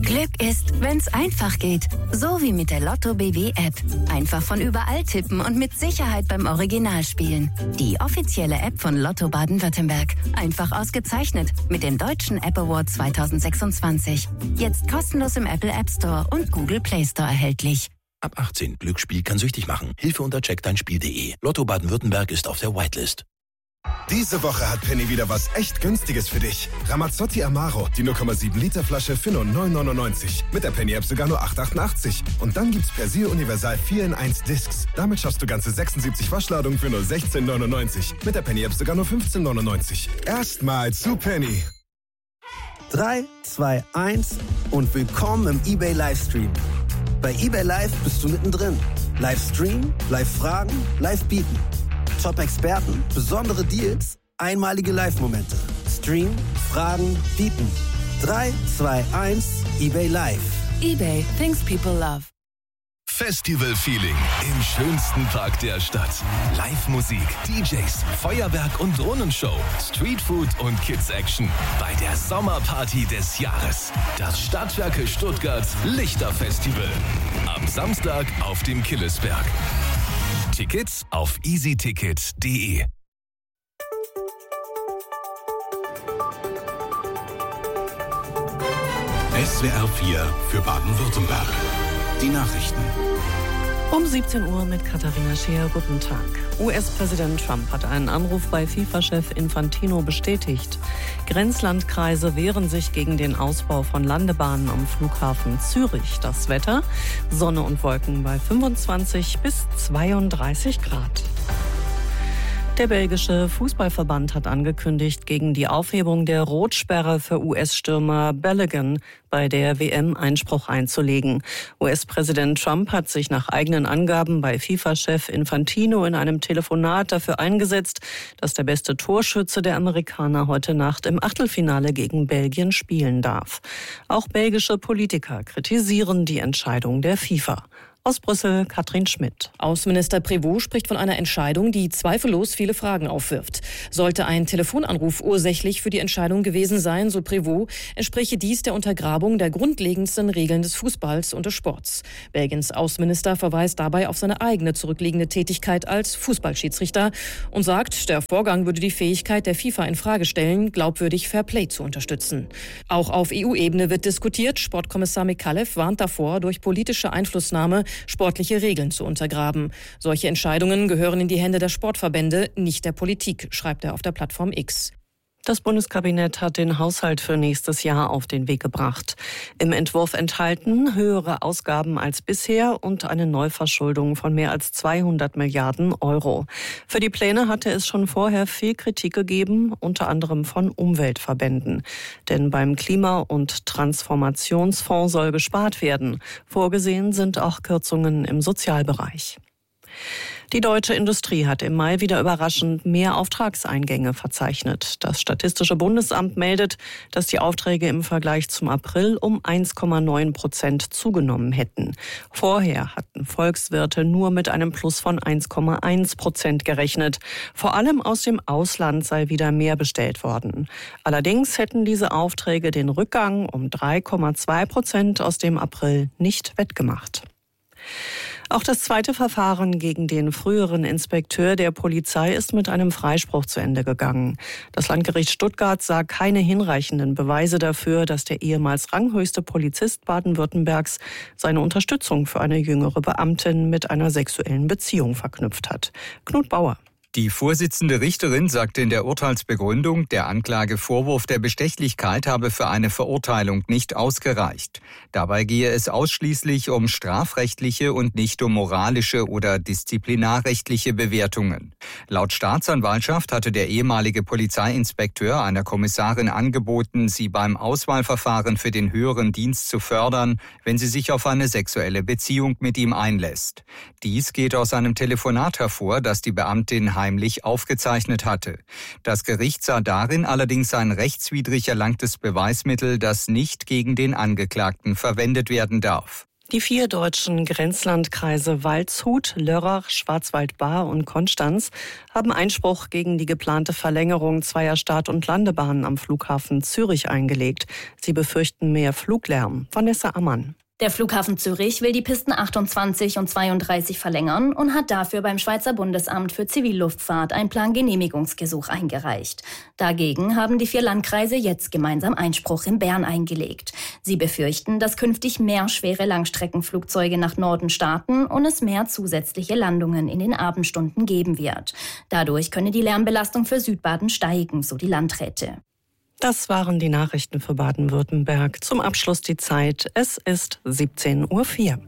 Glück ist, wenn's einfach geht. So wie mit der Lotto BW-App. Einfach von überall tippen und mit Sicherheit beim Original spielen. Die offizielle App von Lotto Baden-Württemberg. Einfach ausgezeichnet mit dem Deutschen App Award 2026. Jetzt kostenlos im Apple App Store und Google Play Store erhältlich. Ab 18. Glücksspiel kann süchtig machen. Hilfe unter checkdeinspiel.de. Lotto Baden-Württemberg ist auf der Whitelist. Diese Woche hat Penny wieder was echt Günstiges für dich. Ramazzotti Amaro, die 0,7 Liter Flasche für nur 9,99. Mit der Penny-App sogar nur 8,88. Und dann gibt's Persil Universal 4 in 1 Discs. Damit schaffst du ganze 76 Waschladungen für nur 16,99. Mit der Penny-App sogar nur 15,99. Erstmal zu Penny. 3, 2, 1 und willkommen im eBay Livestream. Bei eBay Live bist du mittendrin. Livestream, Live-Fragen, Live-Bieten. Top-Experten, besondere Deals, einmalige Live-Momente. Stream, Fragen, Bieten. 3, 2, 1, eBay Live. eBay, things people love. Festival-Feeling im schönsten Park der Stadt. Live-Musik, DJs, Feuerwerk und Drohnenshow, Streetfood und Kids-Action. Bei der Sommerparty des Jahres. Das Stadtwerke Stuttgart Lichterfestival. Am Samstag auf dem Killesberg. Tickets auf easyticket.de. SWR 4 für Baden-Württemberg. Die Nachrichten. Um 17 Uhr mit Katharina Scheer. Guten Tag. US-Präsident Trump hat einen Anruf bei FIFA-Chef Infantino bestätigt. Grenzlandkreise wehren sich gegen den Ausbau von Landebahnen am Flughafen Zürich. Das Wetter: Sonne und Wolken bei 25 bis 32 Grad. Der belgische Fußballverband hat angekündigt, gegen die Aufhebung der Rotsperre für US-Stürmer Balogun bei der WM Einspruch einzulegen. US-Präsident Trump hat sich nach eigenen Angaben bei FIFA-Chef Infantino in einem Telefonat dafür eingesetzt, dass der beste Torschütze der Amerikaner heute Nacht im Achtelfinale gegen Belgien spielen darf. Auch belgische Politiker kritisieren die Entscheidung der FIFA. Aus Brüssel, Katrin Schmidt. Außenminister Prévost spricht von einer Entscheidung, die zweifellos viele Fragen aufwirft. Sollte ein Telefonanruf ursächlich für die Entscheidung gewesen sein, so Prévost, entspräche dies der Untergrabung der grundlegendsten Regeln des Fußballs und des Sports. Belgiens Außenminister verweist dabei auf seine eigene zurückliegende Tätigkeit als Fußballschiedsrichter und sagt, der Vorgang würde die Fähigkeit der FIFA in Frage stellen, glaubwürdig Fairplay zu unterstützen. Auch auf EU-Ebene wird diskutiert. Sportkommissar Mikalev warnt davor, durch politische Einflussnahme sportliche Regeln zu untergraben. Solche Entscheidungen gehören in die Hände der Sportverbände, nicht der Politik, schreibt er auf der Plattform X. Das Bundeskabinett hat den Haushalt für nächstes Jahr auf den Weg gebracht. Im Entwurf enthalten höhere Ausgaben als bisher und eine Neuverschuldung von mehr als 200 Milliarden Euro. Für die Pläne hatte es schon vorher viel Kritik gegeben, unter anderem von Umweltverbänden. Denn beim Klima- und Transformationsfonds soll gespart werden. Vorgesehen sind auch Kürzungen im Sozialbereich. Die deutsche Industrie hat im Mai wieder überraschend mehr Auftragseingänge verzeichnet. Das Statistische Bundesamt meldet, dass die Aufträge im Vergleich zum April um 1,9% zugenommen hätten. Vorher hatten Volkswirte nur mit einem Plus von 1,1% gerechnet. Vor allem aus dem Ausland sei wieder mehr bestellt worden. Allerdings hätten diese Aufträge den Rückgang um 3,2% aus dem April nicht wettgemacht. Auch das zweite Verfahren gegen den früheren Inspekteur der Polizei ist mit einem Freispruch zu Ende gegangen. Das Landgericht Stuttgart sah keine hinreichenden Beweise dafür, dass der ehemals ranghöchste Polizist Baden-Württembergs seine Unterstützung für eine jüngere Beamtin mit einer sexuellen Beziehung verknüpft hat. Knut Bauer. Die Vorsitzende Richterin sagte in der Urteilsbegründung, der Anklage Vorwurf der Bestechlichkeit habe für eine Verurteilung nicht ausgereicht. Dabei gehe es ausschließlich um strafrechtliche und nicht um moralische oder disziplinarrechtliche Bewertungen. Laut Staatsanwaltschaft hatte der ehemalige Polizeiinspekteur einer Kommissarin angeboten, sie beim Auswahlverfahren für den höheren Dienst zu fördern, wenn sie sich auf eine sexuelle Beziehung mit ihm einlässt. Dies geht aus einem Telefonat hervor, das die Beamtin heimlich aufgezeichnet hatte. Das Gericht sah darin allerdings ein rechtswidrig erlangtes Beweismittel, das nicht gegen den Angeklagten verwendet werden darf. Die 4 deutschen Grenzlandkreise Waldshut, Lörrach, Schwarzwald-Baar und Konstanz haben Einspruch gegen die geplante Verlängerung zweier Start- und Landebahnen am Flughafen Zürich eingelegt. Sie befürchten mehr Fluglärm. Vanessa Ammann. Der Flughafen Zürich will die Pisten 28 und 32 verlängern und hat dafür beim Schweizer Bundesamt für Zivilluftfahrt ein Plangenehmigungsgesuch eingereicht. Dagegen haben die 4 Landkreise jetzt gemeinsam Einspruch in Bern eingelegt. Sie befürchten, dass künftig mehr schwere Langstreckenflugzeuge nach Norden starten und es mehr zusätzliche Landungen in den Abendstunden geben wird. Dadurch könne die Lärmbelastung für Südbaden steigen, so die Landräte. Das waren die Nachrichten für Baden-Württemberg. Zum Abschluss die Zeit. Es ist 17:04 Uhr.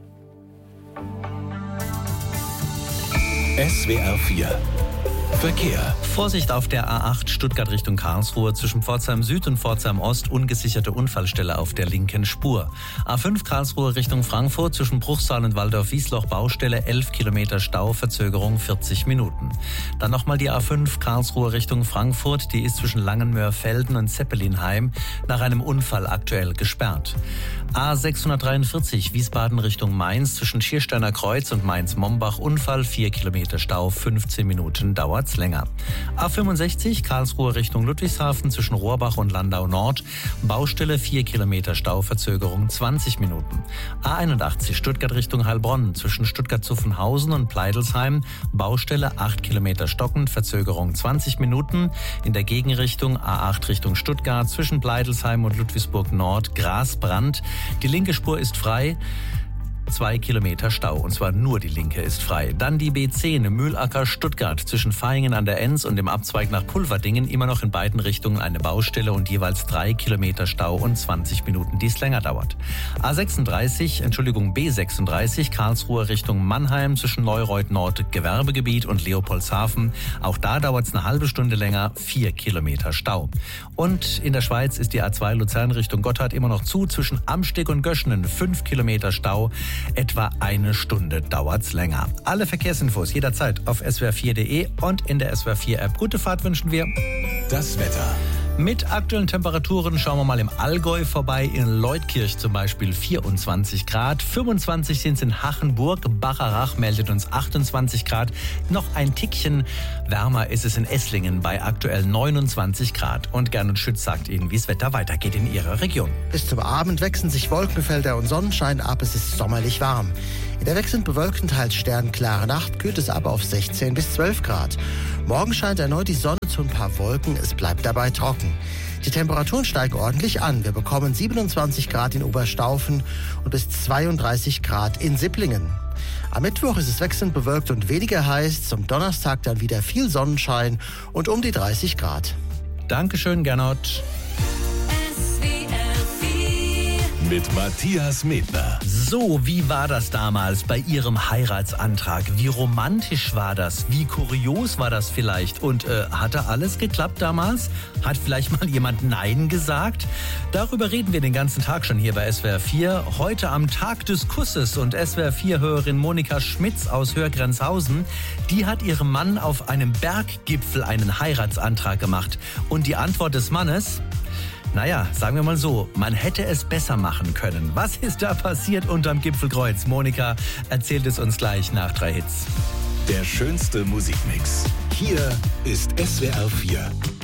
SWR 4 Verkehr. Vorsicht auf der A8 Stuttgart Richtung Karlsruhe zwischen Pforzheim Süd und Pforzheim Ost, ungesicherte Unfallstelle auf der linken Spur. A5 Karlsruhe Richtung Frankfurt zwischen Bruchsal und Waldorf-Wiesloch Baustelle, 11 Kilometer Stau, Verzögerung 40 Minuten. Dann nochmal die A5 Karlsruhe Richtung Frankfurt, die ist zwischen Langenmörfelden und Zeppelinheim nach einem Unfall aktuell gesperrt. A643 Wiesbaden Richtung Mainz zwischen Schiersteiner Kreuz und Mainz-Mombach, Unfall, 4 Kilometer Stau, 15 Minuten dauert's länger. A65 Karlsruhe Richtung Ludwigshafen zwischen Rohrbach und Landau Nord, Baustelle, 4 Kilometer Stau, Verzögerung 20 Minuten. A81 Stuttgart Richtung Heilbronn zwischen Stuttgart-Zuffenhausen und Pleidelsheim, Baustelle, 8 Kilometer stockend, Verzögerung 20 Minuten. In der Gegenrichtung A8 Richtung Stuttgart zwischen Pleidelsheim und Ludwigsburg Nord, Grasbrand. Die linke Spur ist frei. 2 Kilometer Stau, und zwar nur die linke ist frei. Dann die B10 Mühlacker Stuttgart zwischen Vaihingen an der Enz und dem Abzweig nach Pulverdingen, immer noch in beiden Richtungen eine Baustelle und jeweils 3 Kilometer Stau und 20 Minuten, die es länger dauert. B36 Karlsruhe Richtung Mannheim zwischen Neureuth Nord Gewerbegebiet und Leopoldshafen. Auch da dauert es eine halbe Stunde länger, 4 Kilometer Stau. Und in der Schweiz ist die A2 Luzern Richtung Gotthard immer noch zu, zwischen Amsteg und Göschenen 5 Kilometer Stau. Etwa eine Stunde dauert's länger. Alle Verkehrsinfos jederzeit auf swr4.de und in der SWR4-App. Gute Fahrt wünschen wir. Das Wetter. Mit aktuellen Temperaturen schauen wir mal im Allgäu vorbei. In Leutkirch zum Beispiel 24 Grad. 25 sind es in Hachenburg. Bacharach meldet uns 28 Grad. Noch ein Tickchen wärmer ist es in Esslingen bei aktuell 29 Grad. Und Gernot Schütz sagt Ihnen, wie das Wetter weitergeht in Ihrer Region. Bis zum Abend wechseln sich Wolkenfelder und Sonnenschein ab. Es ist sommerlich warm. In der wechselnd bewölkten, teils sternklare Nacht kühlt es ab auf 16 bis 12 Grad. Morgen scheint erneut die Sonne zu ein paar Wolken. Es bleibt dabei trocken. Die Temperaturen steigen ordentlich an. Wir bekommen 27 Grad in Oberstaufen und bis 32 Grad in Sipplingen. Am Mittwoch ist es wechselnd bewölkt und weniger heiß. Zum Donnerstag dann wieder viel Sonnenschein und um die 30 Grad. Dankeschön, Gernot. Mit Matthias Medner. So, wie war das damals bei Ihrem Heiratsantrag? Wie romantisch war das? Wie kurios war das vielleicht? Und hatte alles geklappt damals? Hat vielleicht mal jemand Nein gesagt? Darüber reden wir den ganzen Tag schon hier bei SWR 4. Heute am Tag des Kusses und SWR 4-Hörerin Monika Schmitz aus Hörgrenzhausen, die hat ihrem Mann auf einem Berggipfel einen Heiratsantrag gemacht. Und die Antwort des Mannes? Naja, sagen wir mal so, man hätte es besser machen können. Was ist da passiert unterm Gipfelkreuz? Monika erzählt es uns gleich nach 3 Hits. Der schönste Musikmix. Hier ist SWR 4.